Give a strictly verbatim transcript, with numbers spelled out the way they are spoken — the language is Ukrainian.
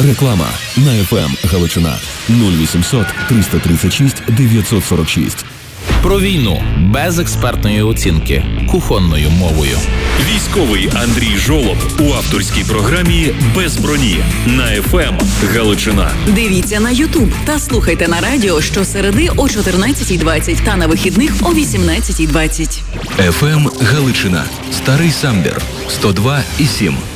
Реклама на еф ем Галичина нуль вісімсот триста тридцять шість дев'ятсот сорок шість. Про війну без експертної оцінки кухонною мовою. Військовий Андрій Жолоб у авторській програмі «Без броні» на еф ем Галичина. Дивіться на Ютуб та слухайте на радіо щосереди о чотирнадцятій двадцять та на вихідних о вісімнадцятій двадцять. еф ем Галичина. Старий Самбір. сто два і сім.